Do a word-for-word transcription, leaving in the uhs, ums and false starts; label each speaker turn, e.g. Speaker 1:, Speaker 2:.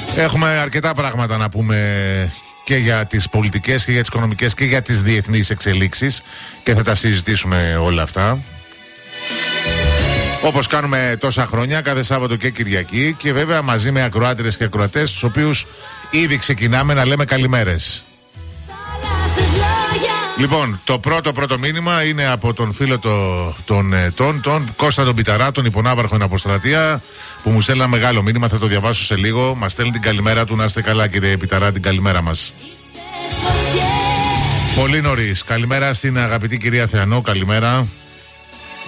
Speaker 1: Έχουμε αρκετά πράγματα να πούμε και για τις πολιτικές και για τις οικονομικές και για τις διεθνείς εξελίξεις και θα τα συζητήσουμε όλα αυτά. Όπως κάνουμε τόσα χρόνια, κάθε Σάββατο και Κυριακή, και βέβαια μαζί με ακροάτριες και ακροατές, τους οποίους ήδη ξεκινάμε να λέμε καλημέρες. Λοιπόν, το πρώτο πρώτο μήνυμα είναι από τον φίλο το, τον, τον, τον Κώστα τον Πιταρά, τον υπονάβαρχο εν Αποστρατεία, που μου στέλνει ένα μεγάλο μήνυμα, θα το διαβάσω σε λίγο. Μας στέλνει την καλημέρα του, να είστε καλά κύριε Πιταρά, την καλημέρα μας. Πολύ νωρίς. Καλημέρα στην αγαπητή κυρία Θεανό, καλημέρα.